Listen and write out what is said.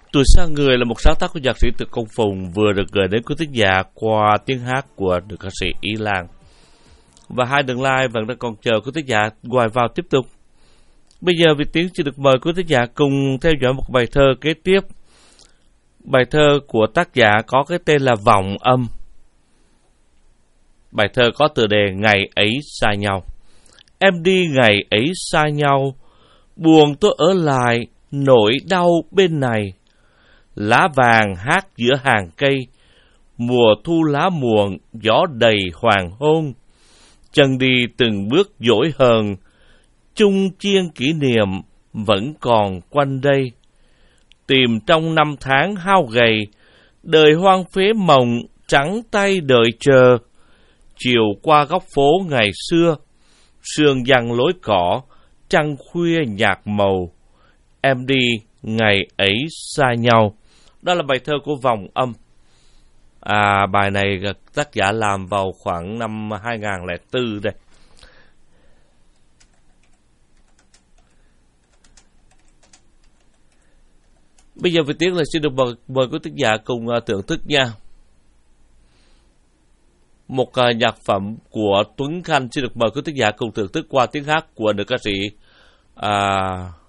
Tuổi Xa Người là một sáng tác của nhạc sĩ Từ Công Phùng vừa được gửi đến quý thính giả qua tiếng hát của nữ ca sĩ Ý Lan. Và hai đường live vẫn đang còn chờ quý thính giả gọi vào tiếp tục. Bây giờ Việt Tiến xin được mời quý thính giả cùng theo dõi một bài thơ kế tiếp. Bài thơ của tác giả có cái tên là Vọng Âm. Bài thơ có tựa đề Ngày ấy xa nhau. Em đi ngày ấy xa nhau, buồn tôi ở lại, nỗi đau bên này. Lá vàng hát giữa hàng cây, mùa thu lá muộn, gió đầy hoàng hôn. Chân đi từng bước dỗi hờn, chung chiên kỷ niệm vẫn còn quanh đây. Tìm trong năm tháng hao gầy, đời hoang phế mộng, trắng tay đợi chờ. Chiều qua góc phố ngày xưa, sương giăng lối cỏ, trăng khuya nhạt màu. Em đi ngày ấy xa nhau. Đó là bài thơ của Vọng Âm. Bài này tác giả làm vào khoảng năm 2004 đây. Bây giờ Việt Tiến là xin được mời quý thính giả cùng thưởng thức nha. Một nhạc phẩm của Tuấn Khanh xin được mời quý thính giả cùng thưởng thức qua tiếng hát của nữ ca sĩ